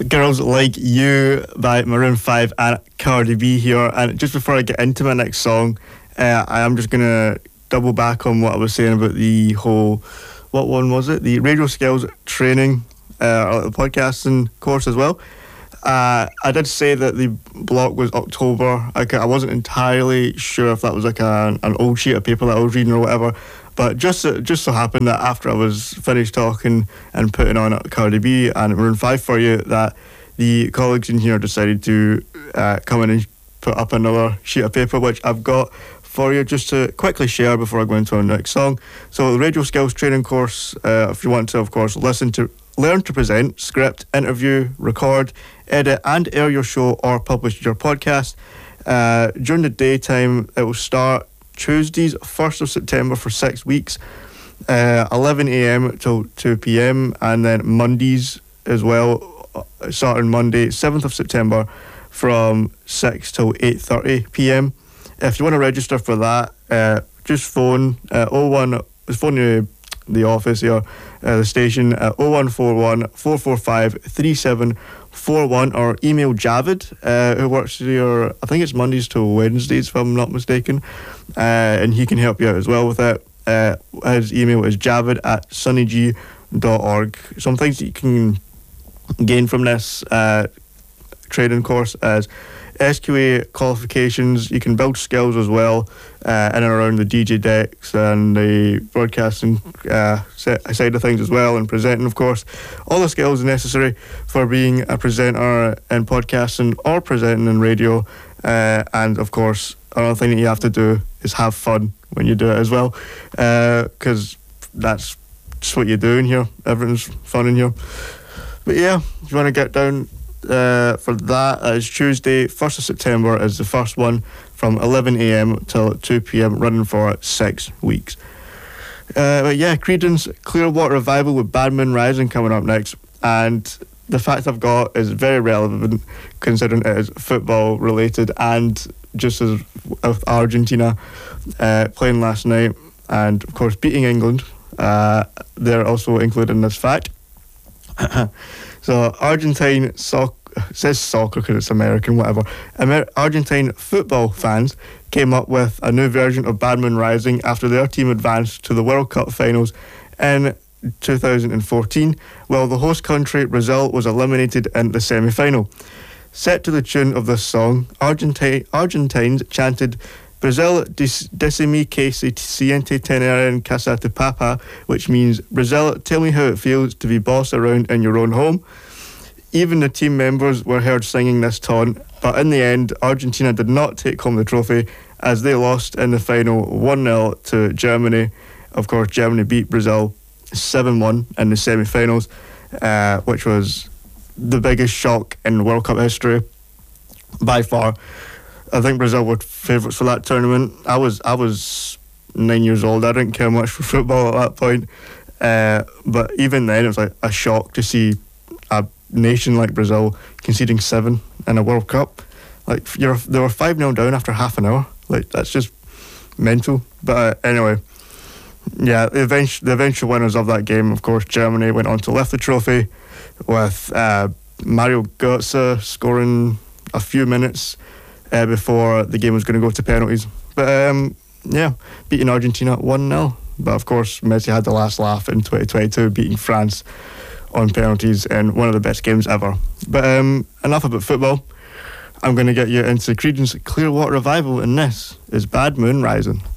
Girls Like You by Maroon 5 and Cardi B here. And just before I get into my next song, I am just going to double back on what I was saying about the whole, what one was it? The radio skills training, or the podcasting course as well. I did say that the block was October. I wasn't entirely sure if that was like an old sheet of paper that I was reading or whatever. But just so happened that after I was finished talking and putting on Cardi B and Maroon 5 for you, that the colleagues in here decided to come in and put up another sheet of paper, which I've got for you just to quickly share before I go into our next song. So the radio skills training course, if you want to, of course, learn to present, script, interview, record, edit and air your show or publish your podcast. During the daytime, it will start Tuesdays, 1st of September for 6 weeks, 11 a.m. till 2 p.m. and then Mondays as well, starting Monday, 7th of September from 6 till 8:30 p.m. If you want to register for that, just phone phone the office here, the station at 0141 445 3741 or email Javid, who works here, I think it's Mondays to Wednesdays if I'm not mistaken, and he can help you out as well with it. His email is javid@sunnyg.org. Some things that you can gain from this training course is SQA qualifications. You can build skills as well in and around the DJ decks and the broadcasting side of things as well, and presenting, of course. All the skills necessary for being a presenter in podcasting or presenting in radio. And, of course, another thing that you have to do is have fun when you do it as well, because that's just what you do in here. Everything's fun in here. But, yeah, if you want to get down for that, is Tuesday, 1st of September is the first one from 11 a.m. till 2 p.m, running for 6 weeks. But yeah, Creedence Clearwater Revival with Bad Moon Rising coming up next, and the fact I've got is very relevant considering it is football related, and just as with Argentina playing last night and of course beating England, they're also included in this fact. So Argentine says soccer because it's American, whatever. Argentine football fans came up with a new version of Bad Moon Rising after their team advanced to the World Cup finals in 2014, while the host country, Brazil, was eliminated in the semi-final. Set to the tune of this song, Argentines chanted Brazil decime que se siente tener en casa tu papa, which means, Brazil, tell me how it feels to be boss around in your own home. Even the team members were heard singing this taunt, but in the end, Argentina did not take home the trophy as they lost in the final 1-0 to Germany. Of course, Germany beat Brazil 7-1 in the semi-finals, which was the biggest shock in World Cup history by far. I think Brazil were favourites for that tournament. I was 9 years old. I didn't care much for football at that point. But even then, it was like a shock to see a nation like Brazil conceding 7 in a World Cup. Like, they were 5-0 down after half an hour. Like, that's just mental. But anyway, yeah, the eventual winners of that game, of course, Germany, went on to lift the trophy with Mario Götze scoring a few minutes before the game was going to go to penalties. But yeah, beating Argentina 1-0. But of course, Messi had the last laugh in 2022, beating France on penalties in one of the best games ever. But enough about football. I'm going to get you into Creedence Clearwater Revival, and this is Bad Moon Rising.